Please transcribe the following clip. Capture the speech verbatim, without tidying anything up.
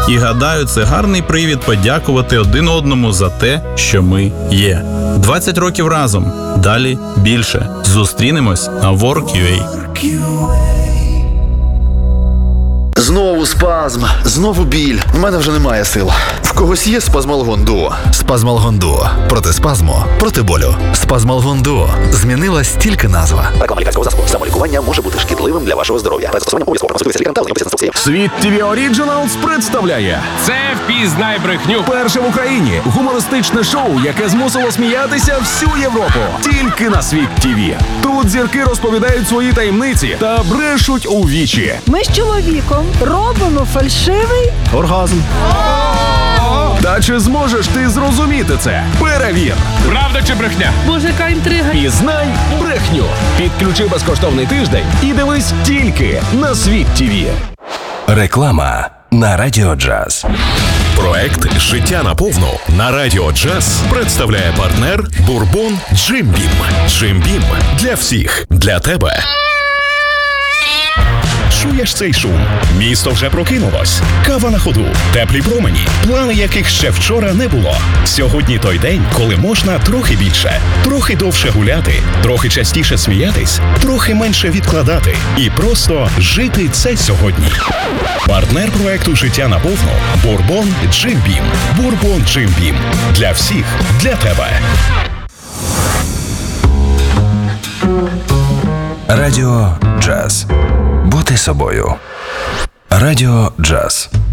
І гадаю, це гарний привід подякувати один одному за те, що ми є. двадцять років разом. Далі більше. Зустрінемось на Work.ua. Знову спазм, знову біль. У мене вже немає сил. В когось є Спазмалгон Дуо? Спазмалгон Дуо. Проти спазму, проти болю. Спазмалгон Дуо. Змінилась тільки назва. Реклама лікарського засобу. Самолікування може бути шкідливим для вашого здоров'я. Перед застосуванням обов'язково консультуйтеся лікарем та ознайомтеся з інструкцією. Світ ТВ Оріджиналс представляє Це «Впізнай брехню». перше в Україні гумористичне шоу, яке змусило сміятися всю Європу. Тільки на Світ ТВ. Тут зірки розповідають свої таємниці та брешуть у вічі. Ми з чоловіком робимо фальшивий Оргазм. Та чи зможеш ти зрозуміти це? Перевір. Правда чи брехня? Боже, яка інтрига. Пізнай брехню. Підключи безкоштовний тиждень і дивись тільки на Світ ТВ. Реклама на Радіо Джаз. Проект «Життя наповну» на Радіо Джаз представляє партнер Бурбон Джим Бім. Джим Бім для всіх, для тебе. Чуєш цей шум? Місто вже прокинулось. Кава на ходу, теплі промені, плани яких ще вчора не було. Сьогодні той день, коли можна трохи більше, трохи довше гуляти, трохи частіше сміятись, трохи менше відкладати і просто жити це сьогодні. Партнер проекту «Життя наповну» Бурбон Джим Бім. Бурбон Джим Бім. Для всіх, для тебе. Радіо Джаз. Бути собою. Радіо Джаз.